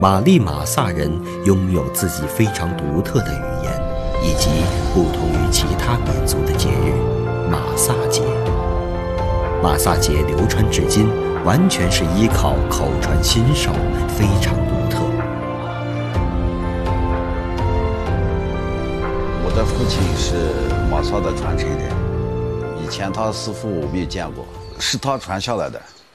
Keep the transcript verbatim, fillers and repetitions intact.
玛丽玛萨人拥有自己非常独特的语言，以及不同于其他民族的节日——玛萨节。玛萨节流传至今，完全是依靠口传心授，非常独特。 我的父亲是玛萨的传承人，以前他师傅我没有见过，是他传下来的。